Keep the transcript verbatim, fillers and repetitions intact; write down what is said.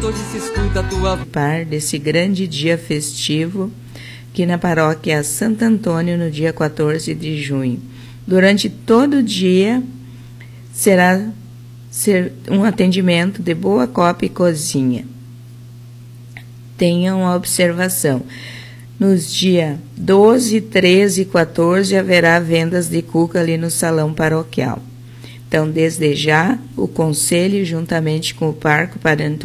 hoje se escuta a tua par desse grande dia festivo aqui na paróquia Santo Antônio no dia quatorze de junho. Durante todo o dia será um atendimento de boa copa e cozinha. Tenham a observação. Nos dias doze, treze e quatorze haverá vendas de cuca ali no salão paroquial. Então, desde já, o Conselho, juntamente com o Parque Parentolin,